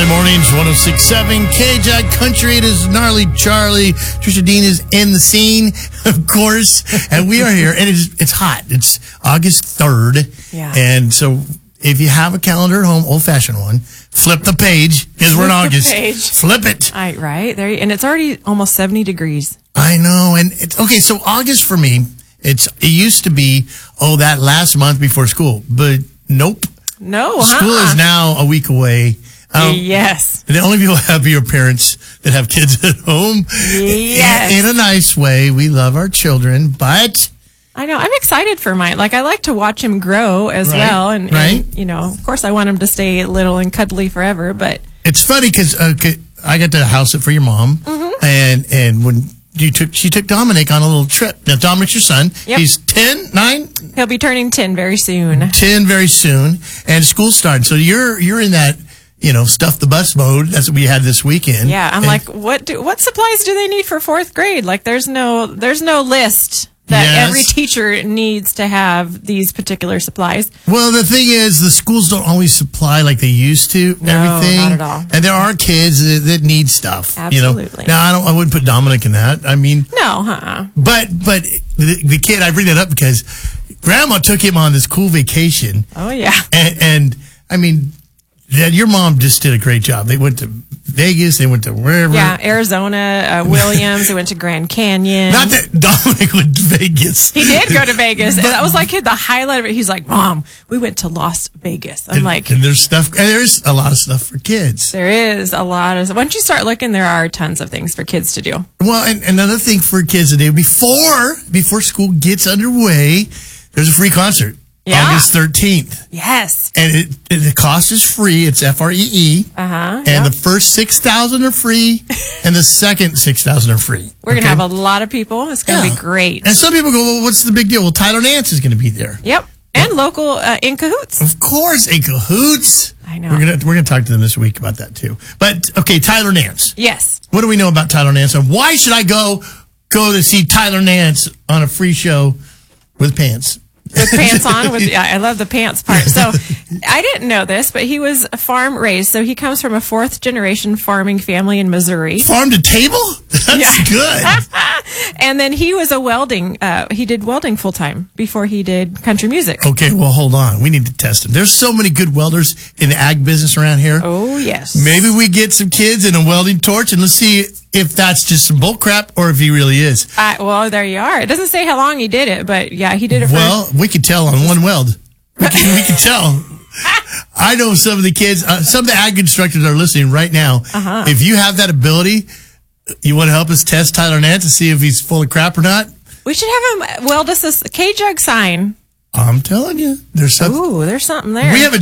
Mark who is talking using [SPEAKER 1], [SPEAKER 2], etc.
[SPEAKER 1] Mornings, 106.7 KJAG Country. It is Gnarly Charlie. Trisha Dean is in the scene, of course, and we are here. And it's hot. It's August 3rd.
[SPEAKER 2] Yeah.
[SPEAKER 1] And so if you have a calendar at home, old-fashioned one, flip the page because we're in August. Flip it.
[SPEAKER 2] Right. There, and it's already almost 70 degrees.
[SPEAKER 1] I know. And it's okay. So August for me, it used to be, that last month before school. But nope.
[SPEAKER 2] No,
[SPEAKER 1] School is now a week away.
[SPEAKER 2] Yes.
[SPEAKER 1] The only people happy are parents that have kids at home.
[SPEAKER 2] Yes.
[SPEAKER 1] In a nice way. We love our children, but
[SPEAKER 2] I know. I'm excited for mine. Like, I like to watch him grow as well. And, of course, I want him to stay little and cuddly forever, but
[SPEAKER 1] it's funny because I got to house it for your mom.
[SPEAKER 2] Mm-hmm.
[SPEAKER 1] And when she took Dominic on a little trip. Now, Dominic's your son.
[SPEAKER 2] Yep.
[SPEAKER 1] He's 10, 9?
[SPEAKER 2] He'll be turning 10 very soon.
[SPEAKER 1] 10 very soon. And school starting. So you're in that, stuff the bus mode. That's what we had this weekend.
[SPEAKER 2] Yeah. I'm like, what supplies do they need for fourth grade? Like, there's no list that every teacher needs to have these particular supplies.
[SPEAKER 1] Well, the thing is, the schools don't always supply like they used to everything.
[SPEAKER 2] Not at all.
[SPEAKER 1] And there are kids that need stuff.
[SPEAKER 2] Absolutely.
[SPEAKER 1] Now, I wouldn't put Dominic in that. I mean,
[SPEAKER 2] no,
[SPEAKER 1] But the kid, I bring that up because Grandma took him on this cool vacation.
[SPEAKER 2] Oh yeah.
[SPEAKER 1] And I mean, your mom just did a great job. They went to Vegas. They went to wherever.
[SPEAKER 2] Yeah, Arizona, Williams. They went to Grand Canyon.
[SPEAKER 1] Not that Dominic went to Vegas.
[SPEAKER 2] He did go to Vegas. And that was like the highlight of it. He's like, Mom, we went to Las Vegas. I'm like.
[SPEAKER 1] And there's a lot of stuff for kids.
[SPEAKER 2] There is a lot of. Once you start looking, there are tons of things for kids to do.
[SPEAKER 1] Well, and another thing for kids to do before school gets underway, there's a free concert.
[SPEAKER 2] Yeah.
[SPEAKER 1] August 13th.
[SPEAKER 2] Yes.
[SPEAKER 1] And the cost is free. It's FREE.
[SPEAKER 2] Uh-huh.
[SPEAKER 1] And the first 6,000 are free, and the second 6,000 are free.
[SPEAKER 2] We're going to have a lot of people. It's going to be great.
[SPEAKER 1] And some people go, well, what's the big deal? Well, Tyler Nance is going to be there.
[SPEAKER 2] Yep. And local in Cahoots.
[SPEAKER 1] Of course, in Cahoots.
[SPEAKER 2] I know.
[SPEAKER 1] We're gonna talk to them this week about that too. But okay, Tyler Nance.
[SPEAKER 2] Yes.
[SPEAKER 1] What do we know about Tyler Nance? And why should I go to see Tyler Nance on a free show with pants?
[SPEAKER 2] With pants on? I love the pants part. So I didn't know this, but he was farm raised. So he comes from a 4th generation farming family in Missouri.
[SPEAKER 1] Farm to table? That's good.
[SPEAKER 2] And then he was he did welding full time before he did country music.
[SPEAKER 1] Okay, well, hold on. We need to test him. There's so many good welders in the ag business around here.
[SPEAKER 2] Oh, yes.
[SPEAKER 1] Maybe we get some kids in a welding torch and let's see if that's just some bull crap or if he really is.
[SPEAKER 2] Well, there you are. It doesn't say how long he did it, but yeah, he did it
[SPEAKER 1] Well, we could tell on one weld. We could tell. I know some of the kids, some of the ag instructors are listening right now.
[SPEAKER 2] Uh-huh.
[SPEAKER 1] If you have that ability, you want to help us test Tyler Nance to see if he's full of crap or not?
[SPEAKER 2] We should have him weld us a K-Jug sign.
[SPEAKER 1] I'm telling you, there's something.
[SPEAKER 2] Ooh, there's something there.
[SPEAKER 1] We have a